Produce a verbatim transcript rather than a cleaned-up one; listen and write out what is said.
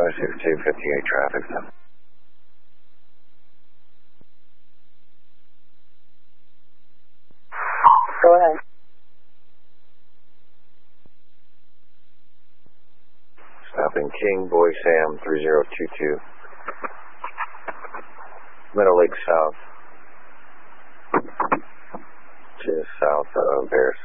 five six two, fifty-eight traffic. Go ahead. Stopping King, Boy Sam, three zero two two. Middle Lake South. Just south of Bear